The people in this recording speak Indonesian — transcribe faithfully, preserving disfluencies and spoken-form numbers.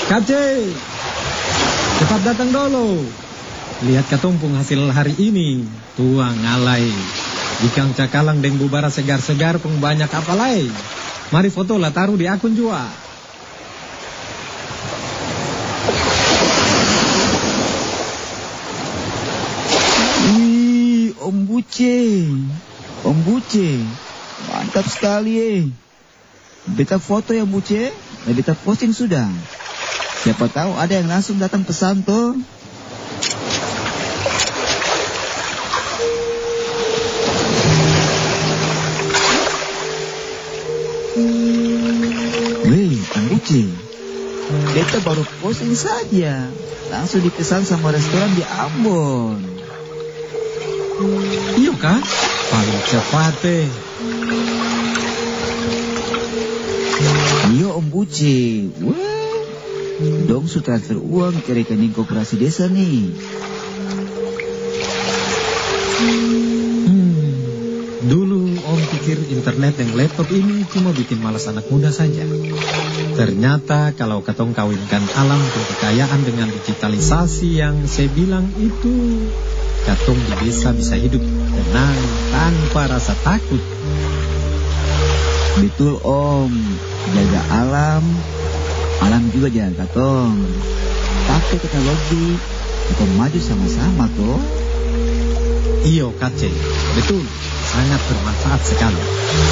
Kace, cepat datang dulu. Lihat katumpung hasil hari ini. Tuang alai. Ikan cakalang deng bubara segar-segar pun banyak apalai. Mari foto lah taruh di akun jua. Wih, Om Buce. Om Buce. Mantap sekali eh. Beta foto ya Buce. Nah, beta posting sudah. Siapa tahu ada yang langsung datang pesan tuh. Weh, Om Buce. Beta baru posting saja. Langsung dipesan sama restoran di Ambon. Iya kah? Paling cepat eh. Iya Om Buce. Wah, dong su transfer uang ke rekening koperasi desa nih. Hmm, dulu Om pikir internet dan laptop ini cuma bikin malas anak muda saja. Ternyata kalau katong kawinkan alam dan kekayaan dengan digitalisasi yang saya bilang itu, katong di desa bisa hidup tenang tanpa rasa takut. Betul Om, jaga alam, alam juga jaga katong. Pakai teknologi, kita maju sama-sama toh. Iyo Kace, betul, sangat bermanfaat sekali.